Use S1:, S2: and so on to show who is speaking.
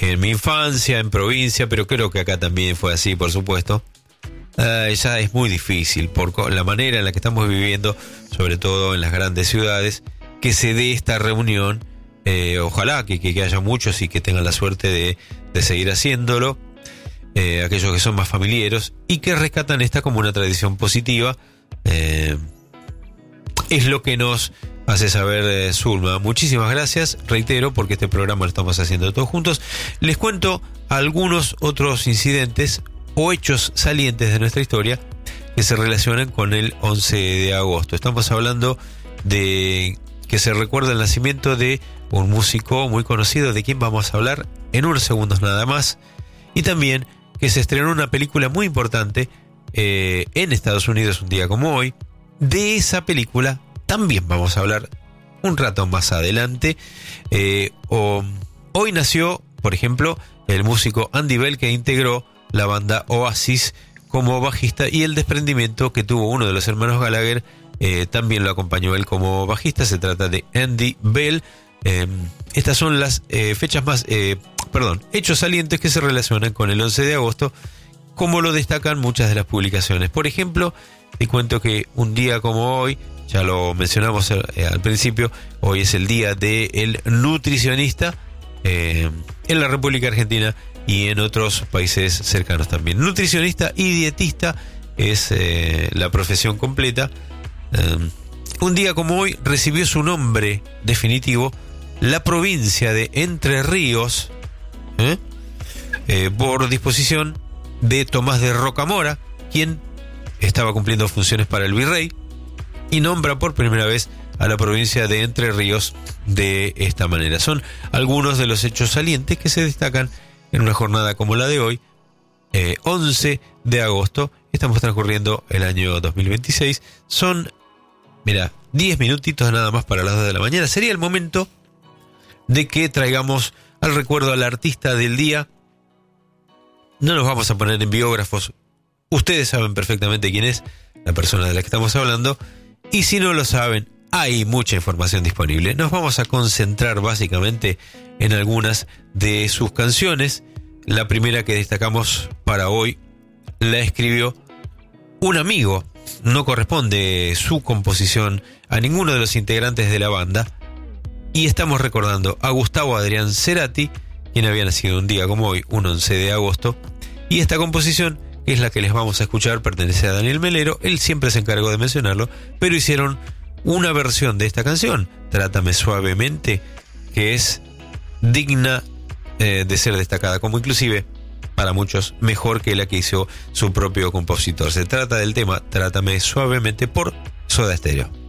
S1: en mi infancia, en provincia, pero creo que acá también fue así, por supuesto. Ya es muy difícil por la manera en la que estamos viviendo, sobre todo en las grandes ciudades, que se dé esta reunión. Ojalá que haya muchos y que tengan la suerte de seguir haciéndolo, aquellos que son más familiares y que rescatan esta como una tradición positiva. Es lo que nos hace saber Zulma. Muchísimas gracias, reitero, porque este programa lo estamos haciendo todos juntos. Les cuento algunos otros incidentes o hechos salientes de nuestra historia que se relacionan con el 11 de agosto. Estamos hablando de que se recuerda el nacimiento de un músico muy conocido, de quien vamos a hablar en unos segundos nada más, y también que se estrenó una película muy importante en Estados Unidos un día como hoy. De esa película también vamos a hablar un rato más adelante. Hoy nació, por ejemplo, el músico Andy Bell, que integró la banda Oasis como bajista, y el desprendimiento que tuvo uno de los hermanos Gallagher también lo acompañó él como bajista. Se trata de Andy Bell. Estas son las hechos salientes que se relacionan con el 11 de agosto, como lo destacan muchas de las publicaciones. Por ejemplo, te cuento que un día como hoy, ya lo mencionamos al principio, hoy es el día del nutricionista en la República Argentina y en otros países cercanos también. Nutricionista y dietista es la profesión completa. Un día como hoy recibió su nombre definitivo la provincia de Entre Ríos, por disposición de Tomás de Rocamora, quien estaba cumpliendo funciones para el virrey, y nombra por primera vez a la provincia de Entre Ríos de esta manera. Son algunos de los hechos salientes que se destacan en una jornada como la de hoy, 11 de agosto. Estamos transcurriendo el año 2026. Son, 10 minutitos nada más para las 2 de la mañana. Sería el momento de que traigamos al recuerdo al artista del día. No nos vamos a poner en biógrafos. Ustedes saben perfectamente quién es la persona de la que estamos hablando. Y si no lo saben, hay mucha información disponible. Nos vamos a concentrar básicamente en algunas de sus canciones. La primera que destacamos para hoy la escribió un amigo. No corresponde su composición a ninguno de los integrantes de la banda. Y estamos recordando a Gustavo Adrián Cerati, quien había nacido un día como hoy, un 11 de agosto. Y esta composición, que es la que les vamos a escuchar, pertenece a Daniel Melero. Él siempre se encargó de mencionarlo, pero hicieron una versión de esta canción, Trátame Suavemente, que es digna de ser destacada, como inclusive para muchos mejor que la que hizo su propio compositor. Se trata del tema Trátame Suavemente por Soda Stereo.